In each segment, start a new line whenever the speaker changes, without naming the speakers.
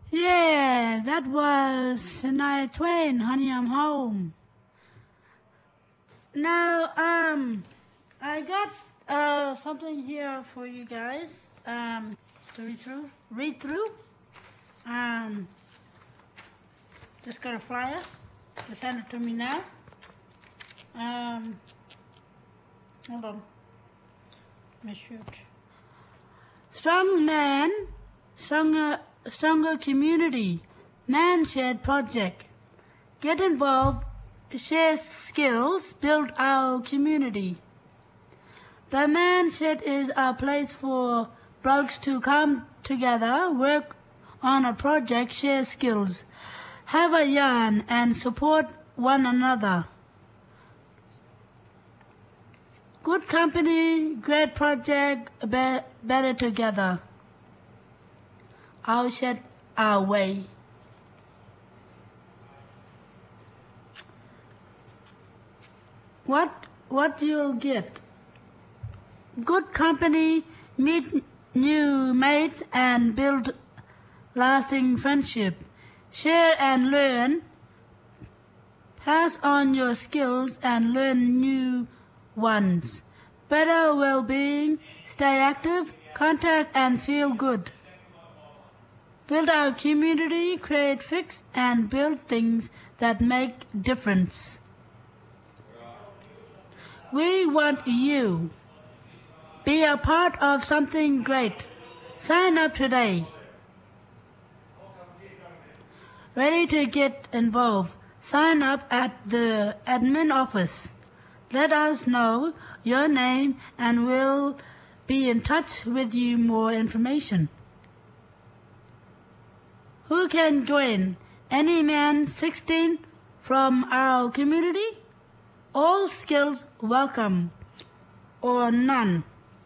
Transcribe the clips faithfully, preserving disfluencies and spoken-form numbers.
Yeah, that was Shania Twain, Honey, I'm Home. Now, um, I got uh, something here for you guys um, to read through. Read through. Um, just got a flyer. Just send it to me now. Um, hold on. Let me shoot. Strong man, stronger, stronger community, Man Shed Project. Get involved, share skills, build our community. The Man Shed is a place for blokes to come together, work on a project, share skills, have a yarn, and support one another. Good company, great project, be- better together. Our shed, our way. What what you'll get? Good company, meet new mates, and build lasting friendship. Share and learn. Pass on your skills and learn new ones. Better well-being, stay active, contact and feel good. Build our community, create, fix, and build things that make difference. We want you. Be a part of something great. Sign up today. Ready to get involved? Sign up at the admin office. Let us know your name and we'll be in touch with you more information. Who can join? Any man sixteen from our community? All skills welcome or none.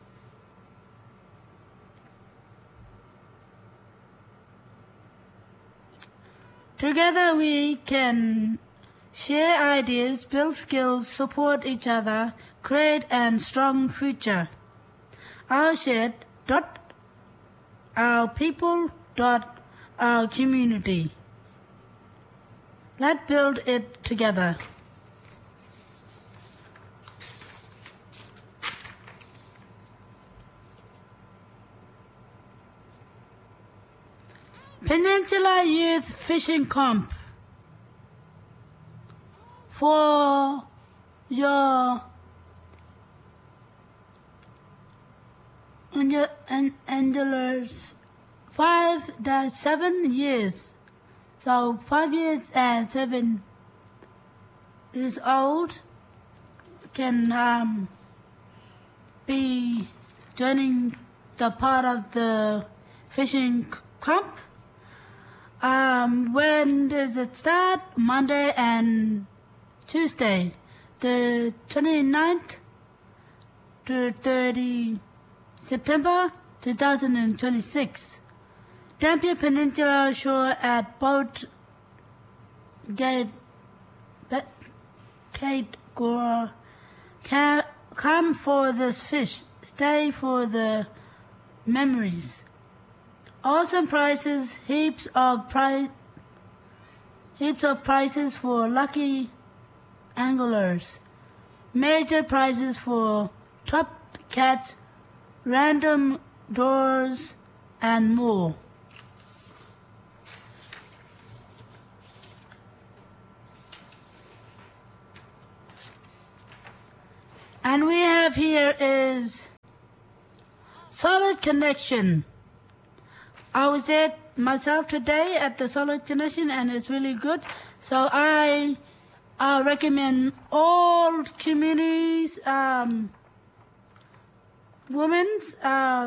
Together we can share ideas, build skills, support each other, create a strong future. Our shed dot our people dot our community. Let's build it together. Peninsula Youth Fishing Camp. For your and your and Angelers five to seven years. So five years and seven years old can um, be joining the part of the fishing camp. Um, when does it start? Monday and Tuesday, the twenty-ninth to thirtieth September two thousand twenty-six. Dampier Peninsula Shore at Boat Gate, Kate Gore. Come for this fish, stay for the memories. Awesome prices, heaps of price, heaps of prices for lucky anglers. Major prizes for top cats, random doors, and more. And we have here is Solid Connection. I was there myself today at the Solid Connection and it's really good. So I I recommend all communities, um, women's, uh,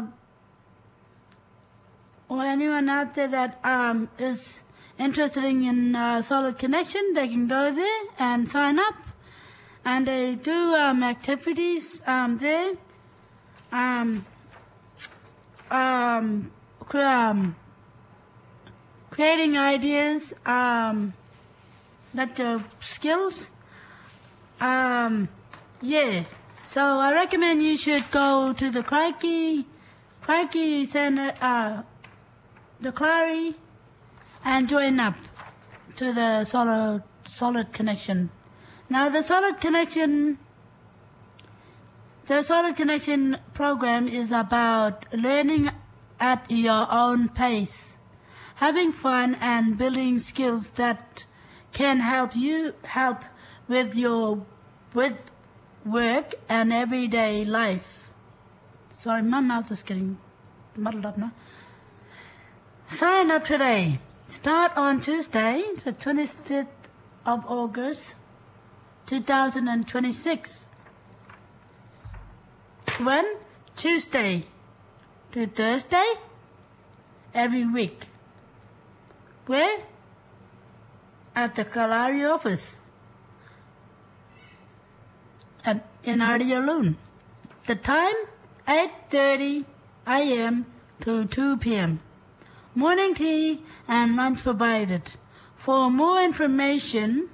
or anyone out there that um, is interested in uh, Solid Connection, they can go there and sign up. And they do um, activities um, there. Um, um, um, creating ideas, um, that uh, skills. Um, yeah. So I recommend you should go to the Crikey, Crikey Center, uh, the Clary and join up to the solid, solid connection. Now the solid connection, the solid connection program is about learning at your own pace, having fun and building skills that can help you help with your with work and everyday life. Sorry, my mouth is getting muddled up now. Sign up today. Start on Tuesday, the twenty-fifth of August, two thousand twenty-six. When? Tuesday to Thursday, every week. Where? At the Kalari office at, in Ardialoon. The time, eight thirty a m to two p m Morning tea and lunch provided. For more information,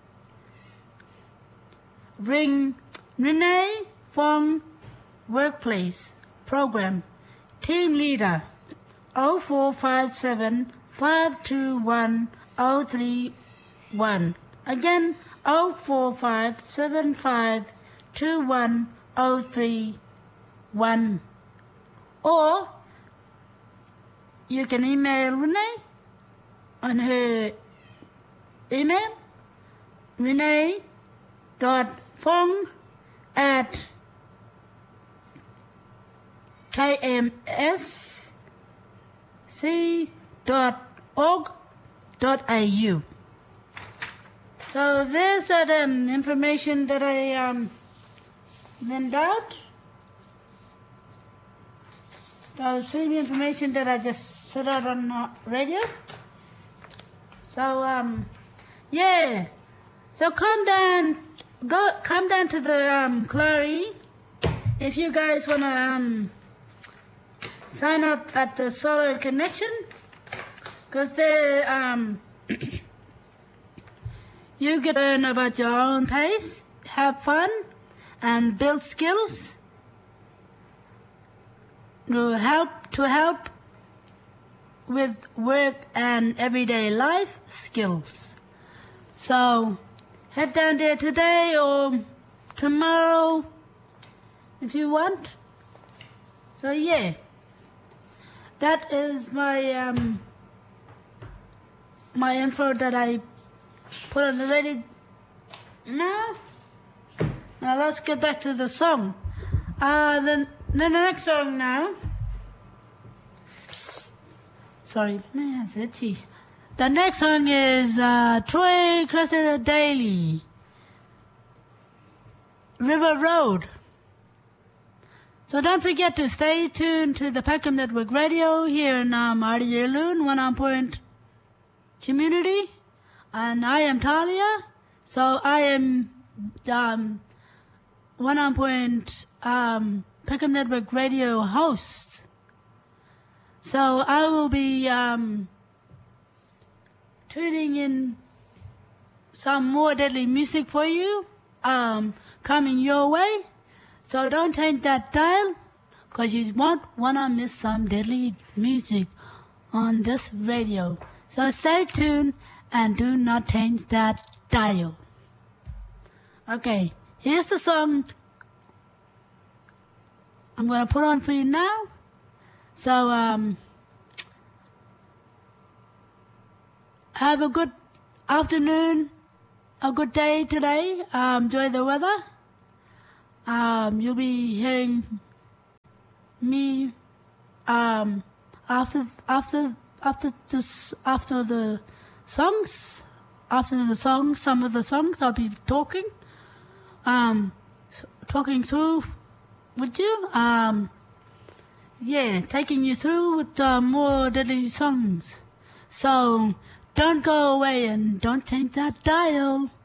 ring Renee Fong Workplace Program Team Leader oh four five seven, five two one, oh three one. Again, oh four five seven five two one oh three one. Or you can email Renee on her email, renee dot fong at k m s c dot org dot a u. So there's that um, information that I um, sent out. The same information that I just set out on uh, radio. So um, yeah. So come down, go come down to the um, Clary if you guys wanna um, sign up at the Solar Connection, because they um, you get to learn about your own pace, have fun, and build skills to help to help with work and everyday life skills. So head down there today or tomorrow if you want. So yeah, that is my um, my info that I put on the radio now. Now let's get back to the song. Uh, then, then the next song now. Sorry, man, it's itchy. The next song is uh, Troy Cressida Daly, River Road. So don't forget to stay tuned to the Peckham Network Radio here in um, Ardialoon, one on point community. And I am Talia. So I am um, one on point um, Peckham Network Radio host. So I will be um, tuning in some more deadly music for you um, coming your way. So don't change that dial, because you won't want to miss some deadly music on this radio. So stay tuned and do not change that dial. Okay, here's the song I'm going to put on for you now. So, um, have a good afternoon, a good day today. Um, enjoy the weather. Um, you'll be hearing me um, after after after this after the songs. After the songs, some of the songs I'll be talking, um, talking through with you. Um, yeah, taking you through with uh, more deadly songs. So don't go away and don't change that dial.